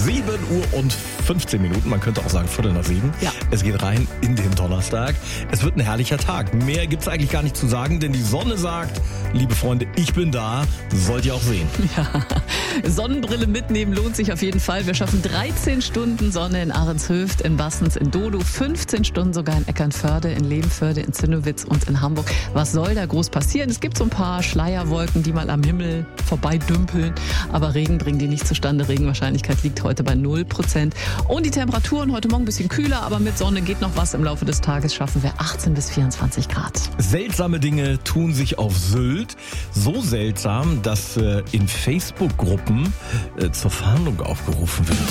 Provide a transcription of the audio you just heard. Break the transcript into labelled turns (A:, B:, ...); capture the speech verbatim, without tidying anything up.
A: sieben Uhr und fünfzehn Minuten, man könnte auch sagen Viertel nach sieben.
B: Ja.
A: Es geht rein in den Donnerstag. Es wird ein herrlicher Tag. Mehr gibt's eigentlich gar nicht zu sagen, denn die Sonne sagt, liebe Freunde, ich bin da, sollt ihr auch sehen.
B: Ja, Sonnenbrille mitnehmen lohnt sich auf jeden Fall. Wir schaffen dreizehn Stunden Sonne in Ahrens-Höft, in Bassens, in Dodo, fünfzehn Stunden sogar in Eckernförde, in Lebenförde, in Zinnowitz und in Hamburg. Was soll da groß passieren? Es gibt so ein paar Schleierwolken, die mal am Himmel vorbeidümpeln, aber Regen bringen die nicht zustande. Regenwahrscheinlichkeit liegt heute bei null Prozent. Und die Temperaturen heute Morgen ein bisschen kühler, aber mit Sonne geht noch was. Im Laufe des Tages schaffen wir achtzehn bis vierundzwanzig Grad.
A: Seltsame Dinge tun sich auf Sylt. So seltsam, dass äh, in Facebook-Gruppen äh, zur Fahndung aufgerufen wird.